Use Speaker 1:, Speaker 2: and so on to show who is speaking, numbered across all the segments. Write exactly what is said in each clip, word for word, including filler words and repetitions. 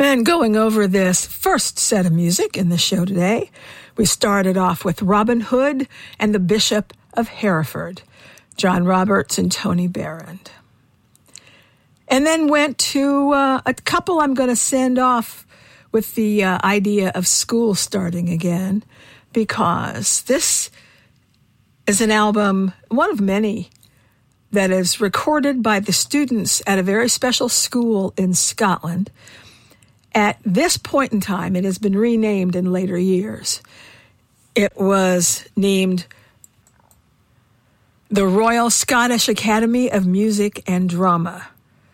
Speaker 1: And going over this first set of music in the show today, we started off with Robin Hood and the Bishop of Hereford, John Roberts and Tony Behrend. And then went to uh, a couple I'm going to send off with the uh, idea of school starting again, because this is an album, one of many, that is recorded by the students at a very special school in Scotland. At this point in time, it has been renamed in later years. It was named the Royal Scottish Academy of Music and Drama.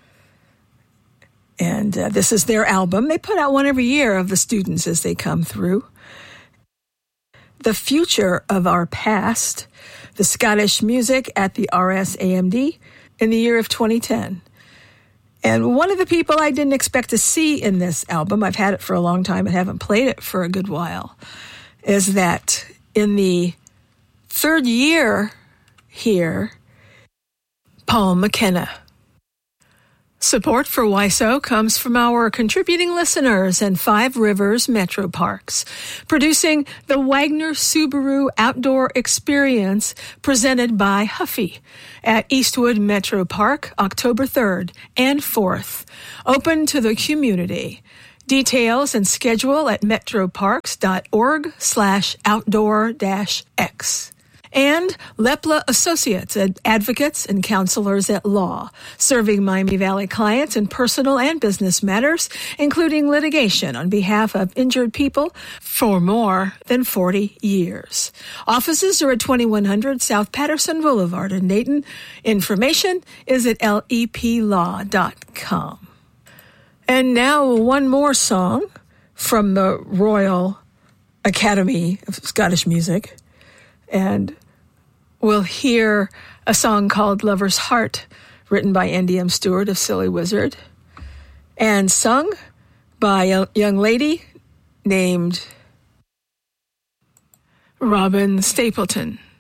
Speaker 1: And uh, this is their album. They put out one every year of the students as they come through. The Future of Our Past, the Scottish music at the R S A M D in the year of twenty ten. And one of the people I didn't expect to see in this album, I've had it for a long time and haven't played it for a good while, is that in the third year here, Paul McKenna. Support for Y S O comes from our contributing listeners and Five Rivers Metro Parks, producing the Wagner Subaru Outdoor Experience presented by Huffy at Eastwood Metro Park, October third and fourth. Open to the community. Details and schedule at metroparks.org slash outdoor dash X. And Lepla Associates, advocates and counselors at law, serving Miami Valley clients in personal and business matters, including litigation on behalf of injured people for more than forty years. Offices are at twenty-one hundred South Patterson Boulevard in Dayton. Information is at L E P law dot com. And now one more song from the Royal Academy of Scottish Music. And we'll hear a song called Lover's Heart, written by Andy M. Stewart of Silly Wizard, and sung by a young lady named Robin Stapleton.